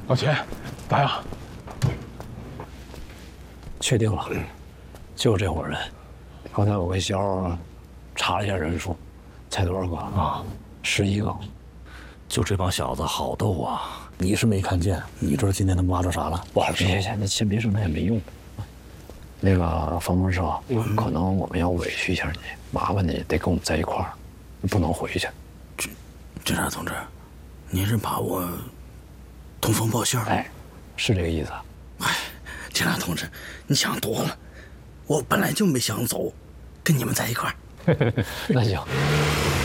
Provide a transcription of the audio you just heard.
老秦，咋样？ 确定了，就这伙人。刚才我跟肖查了一下人数，才多少个啊？11个。 就这帮小子好斗啊！你是没看见，你知道今天他们挖着啥了？不好说。 那先别说，那也没用。那个方博士，可能我们要委屈一下你，麻烦你得跟我们在一块儿，不能回去。 警察同志，您是把我通风报信？ 哎，是这个意思。 哎，警察同志，你想多了，我本来就没想走，跟你们在一块儿。 那行。